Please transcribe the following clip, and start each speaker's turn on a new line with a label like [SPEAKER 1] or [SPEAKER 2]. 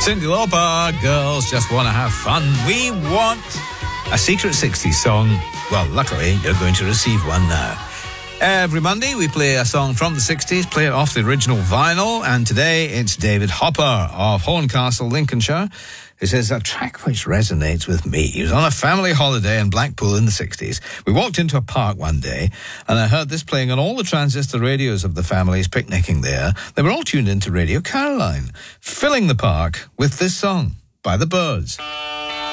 [SPEAKER 1] Cyndi Lauper, girls just want to have fun. We want a secret 60s song. Well, luckily, you're going to receive one now. Every Monday, we play a song from the 60s, play it off the original vinyl, and today it's David Hopper of Horncastle, Lincolnshire, who says, a track which resonates with me. He was on a family holiday in Blackpool in the 60s. We walked into a park one day, and I heard this playing on all the transistor radios of the families picnicking there. They were all tuned into Radio Caroline, filling the park with this song by the Byrds.